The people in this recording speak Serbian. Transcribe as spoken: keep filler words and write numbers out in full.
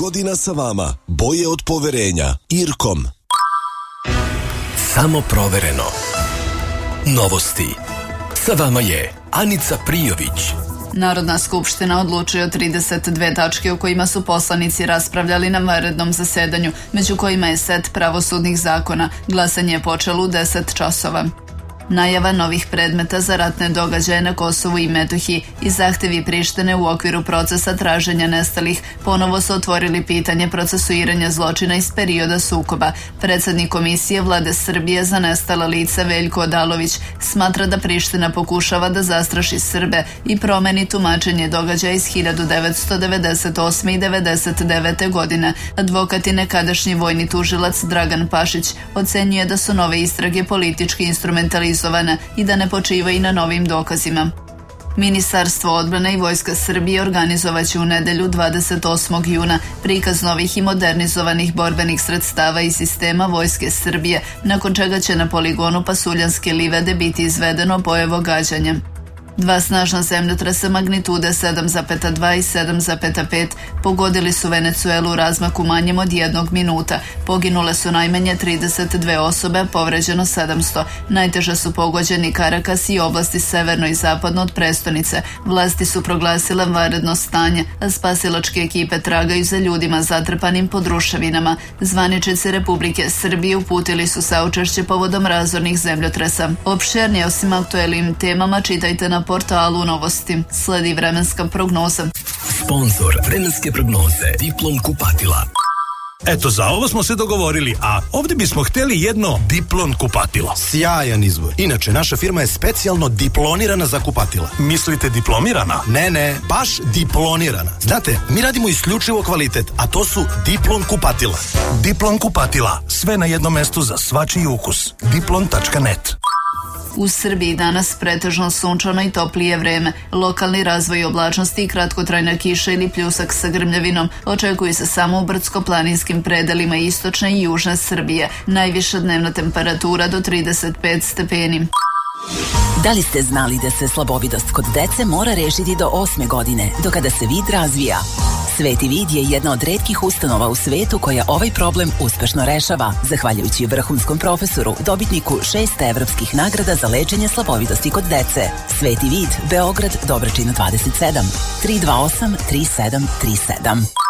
godina sa vama. Boje od poverenja. Irkom. Samo provereno. Novosti. Sa vama je Anica Prijović. Narodna skupština odlučuje o trideset dve tačke o kojima su poslanici raspravljali na vanrednom zasedanju, među kojima je set pravosudnih zakona. Glasanje je počelo u deset časova. Najava novih predmeta za ratne događaje na Kosovu i Metohiji i zahtevi Prištine u okviru procesa traženja nestalih ponovo su otvorili pitanje procesuiranja zločina iz perioda sukoba. Predsjednik Komisije Vlade Srbije za nestala lica Veljko Odalović smatra da Priština pokušava da zastraši Srbe i promeni tumačenje događaja iz hiljadu devetsto devedeset osme i devedeset devete godine. Advokat i nekadašnji vojni tužilac Dragan Pašić ocenjuje da su nove istrage politički instrumentalizovane i da ne počivaju na novim dokazima. Ministarstvo odbrane i Vojska Srbije organizovaće u nedelju dvadeset osmog juna prikaz novih i modernizovanih borbenih sredstava i sistema Vojske Srbije, nakon čega će na poligonu Pasuljanske livade biti izvedeno bojevo gađanje. Dva snažna zemljotresa magnitude sedam zarez dva i sedam zarez pet pogodili su Venecuelu u razmaku manjem od jednog minuta. Poginule su najmanje trideset dve osobe, povređeno sedamsto. Najteže su pogođeni Karakas i oblasti severno i zapadno od prestonice. Vlasti su proglasile vanredno stanje, a spasilačke ekipe tragaju za ljudima zatrpanim pod ruševinama. Zvaničnici Republike Srbije uputili su saučešće povodom razornih zemljotresa. Opširnije osim aktuelnim temama čitajte na portalu Novosti. Sledi vremenska prognoza. Sponzor vremenske prognoze Diplom kupatila. Eto, za ovo smo se dogovorili, a ovdje bismo htjeli jedno Diplon kupatilo. Sjajan izbor. Inače, naša firma je specijalno diplonirana za kupatila. Mislite diplomirana? Ne, ne, baš diplonirana. Znate, mi radimo isključivo kvalitet, a to su Diplon kupatila. Diplon kupatila. Sve na jednom mestu za svačiji ukus. diplon tačka net. U Srbiji danas pretežno sunčano i toplije vreme. Lokalni razvoj oblačnosti i kratkotrajna kiša ili pljusak sa grmljavinom očekuju se samo u brdsko-planinskim predelima istočne i južne Srbije. Najviša dnevna temperatura do trideset pet stepeni. Da li ste znali da se slabovidost kod dece mora rešiti do osme godine, do kada se vid razvija? Sveti vid je jedna od retkih ustanova u svetu koja ovaj problem uspešno rešava, zahvaljujući vrhunskom profesoru, dobitniku šest evropskih nagrada za lečenje slabovidosti kod dece. Sveti vid, Beograd, Dobračina dvadeset sedam, tri dva osam tri sedam tri sedam.